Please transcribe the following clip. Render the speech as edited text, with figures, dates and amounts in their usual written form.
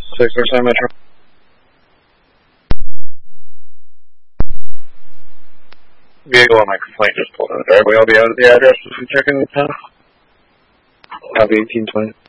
647 Metro. Vehicle on my complaint just pulled in the driveway. I'll be out at the address if we check in the town. Copy 1820.